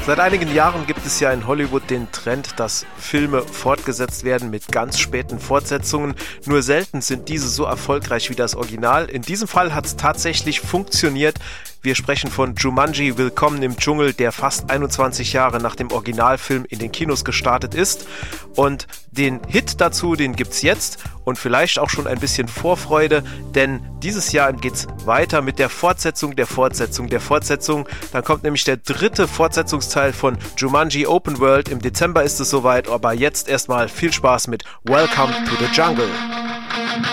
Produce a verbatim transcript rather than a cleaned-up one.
Seit einigen Jahren gibt es ja in Hollywood den Trend, dass Filme fortgesetzt werden mit ganz späten Fortsetzungen. Nur selten sind diese so erfolgreich wie das Original. In diesem Fall hat es tatsächlich funktioniert. Wir sprechen von Jumanji: Willkommen im Dschungel, der fast einundzwanzig Jahre nach dem Originalfilm in den Kinos gestartet ist. Und den Hit dazu, den gibt's jetzt und vielleicht auch schon ein bisschen Vorfreude, denn dieses Jahr geht's weiter mit der Fortsetzung der Fortsetzung der Fortsetzung. Dann kommt nämlich der dritte Fortsetzungsteil von Jumanji Open World. Im Dezember ist es soweit, aber jetzt erstmal viel Spaß mit Welcome to the Jungle.